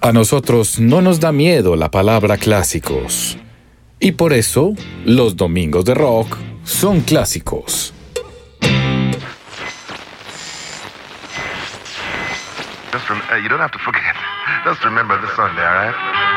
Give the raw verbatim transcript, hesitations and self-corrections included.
A nosotros no nos da miedo la palabra clásicos. Y por eso, los domingos de rock son clásicos. Just rem- uh, you don't have to forget. Just remember this Sunday, all right?